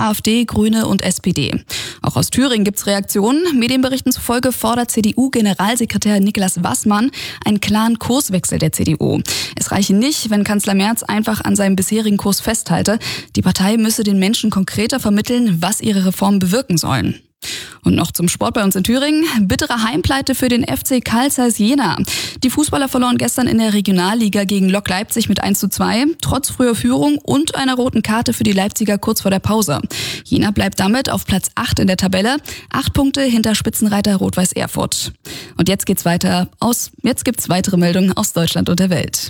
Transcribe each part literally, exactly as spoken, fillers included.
AfD, Grüne und S P D. Auch aus Thüringen gibt's Reaktionen. Medienberichten zufolge fordert C D U-Generalsekretär Niklas Wassmann einen klaren Kurswechsel der C D U. Es reiche nicht, wenn Kanzler Merz einfach an seinem bisherigen Kurs festhalte. Die Partei müsse den Menschen konkreter vermitteln, was ihre Reformen bewirken sollen. Und noch zum Sport bei uns in Thüringen. Bittere Heimpleite für den F C Carl Zeiss Jena. Die Fußballer verloren gestern in der Regionalliga gegen Lok Leipzig mit eins zu zwei, trotz früher Führung und einer roten Karte für die Leipziger kurz vor der Pause. Jena bleibt damit auf Platz acht in der Tabelle, acht Punkte hinter Spitzenreiter Rot-Weiß Erfurt. Und jetzt geht's weiter aus, jetzt gibt's weitere Meldungen aus Deutschland und der Welt.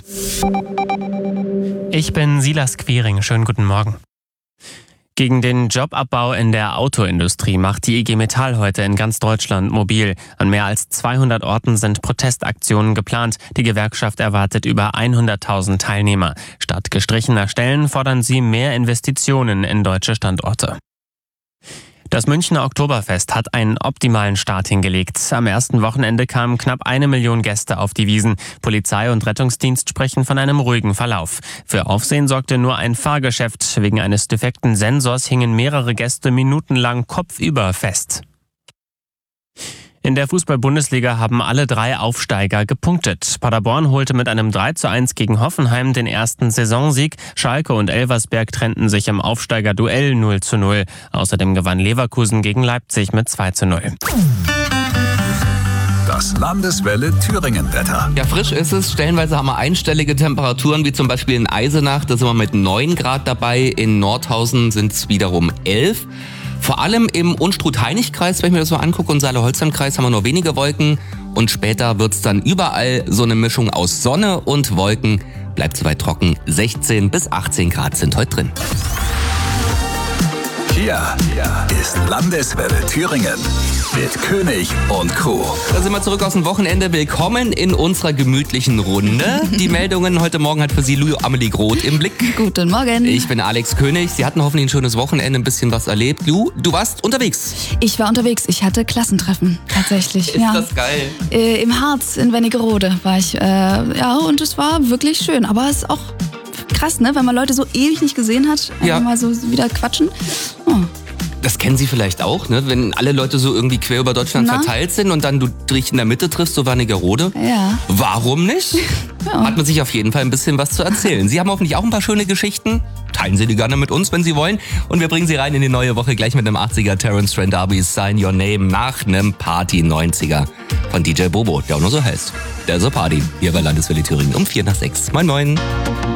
Ich bin Silas Quiring, schönen guten Morgen. Gegen den Jobabbau in der Autoindustrie macht die I G Metall heute in ganz Deutschland mobil. An mehr als zweihundert Orten sind Protestaktionen geplant. Die Gewerkschaft erwartet über hunderttausend Teilnehmer. Statt gestrichener Stellen fordern sie mehr Investitionen in deutsche Standorte. Das Münchner Oktoberfest hat einen optimalen Start hingelegt. Am ersten Wochenende kamen knapp eine Million Gäste auf die Wiesn. Polizei und Rettungsdienst sprechen von einem ruhigen Verlauf. Für Aufsehen sorgte nur ein Fahrgeschäft. Wegen eines defekten Sensors hingen mehrere Gäste minutenlang kopfüber fest. In der Fußball-Bundesliga haben alle drei Aufsteiger gepunktet. Paderborn holte mit einem drei zu eins gegen Hoffenheim den ersten Saisonsieg. Schalke und Elversberg trennten sich im Aufsteigerduell null zu null. Außerdem gewann Leverkusen gegen Leipzig mit zwei zu null. Das Landeswelle Thüringen-Wetter. Ja, frisch ist es. Stellenweise haben wir einstellige Temperaturen, wie zum Beispiel in Eisenach. Da sind wir mit neun Grad dabei. In Nordhausen sind es wiederum elf. Vor allem im Unstrut-Hainich-Kreis, wenn ich mir das so angucke, und Saale-Holzheim-Kreis haben wir nur wenige Wolken. Und später wird es dann überall so eine Mischung aus Sonne und Wolken. Bleibt soweit trocken. sechzehn bis achtzehn Grad sind heute drin. Hier ist Landeswelle Thüringen mit König und Co. Da sind wir zurück aus dem Wochenende. Willkommen in unserer gemütlichen Runde. Die Meldungen heute Morgen hat für Sie Lou Amelie Groth im Blick. Guten Morgen. Ich bin Alex König. Sie hatten hoffentlich ein schönes Wochenende, ein bisschen was erlebt. Lou, du warst unterwegs. Ich war unterwegs. Ich hatte Klassentreffen, tatsächlich. Ist ja. das geil? Äh, Im Harz in Wernigerode war ich. Äh, ja, und es war wirklich schön. Aber es ist auch krass, ne? Wenn man Leute so ewig nicht gesehen hat. Einfach Ja. mal so wieder quatschen. Oh. Das kennen Sie vielleicht auch, ne? Wenn alle Leute so irgendwie quer über Deutschland Na? verteilt sind und dann du dich in der Mitte triffst, so Wernigerode. Ja. Warum nicht? Ja. Hat man sich auf jeden Fall ein bisschen was zu erzählen. Sie haben hoffentlich auch ein paar schöne Geschichten. Teilen Sie die gerne mit uns, wenn Sie wollen. Und wir bringen Sie rein in die neue Woche gleich mit einem achtziger Terence Trent D'Arby Sign Your Name nach einem Party neunziger von D J Bobo, der auch nur so heißt. Der So Party, hier bei Landeswelle Thüringen um vier nach sechs. Moin moin.